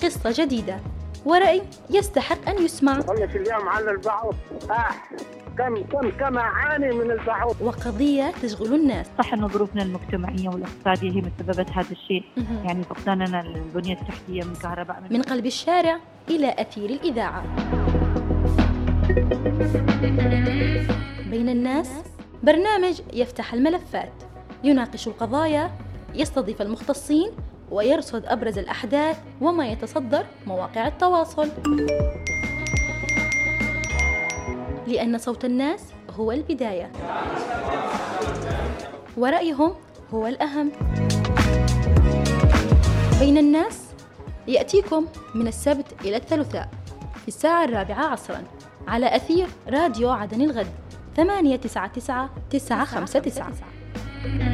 قصة جديدة ورأي يستحق أن يسمع. والله اليوم على البعوض كم أعاني من البعوض. وقضية تشغل الناس. صح أن ظروفنا المجتمعية والاقتصادية هي مسببت هذا الشيء، يعني فقداننا البنية التحتية من كهرباء من قلب الشارع إلى أثير الإذاعة. بين الناس برنامج يفتح الملفات، يناقش القضايا، يستضيف المختصين، ويرصد أبرز الأحداث وما يتصدر مواقع التواصل، لأن صوت الناس هو البداية ورأيهم هو الأهم. بين الناس يأتيكم من السبت إلى الثلاثاء في الساعة 4 عصرا على أثير راديو عدن الغد 899 959.